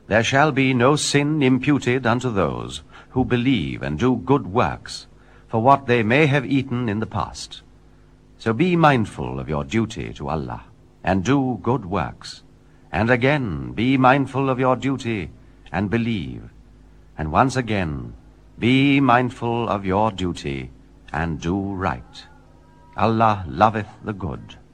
There shall be no sin imputed unto those who believe and do good works, for what they may have eaten in the past. So be mindful of your duty to Allah, and do good works. And again, be mindful of your duty, and believe. And once again, be mindful of your duty, and do right. Allah loveth the good.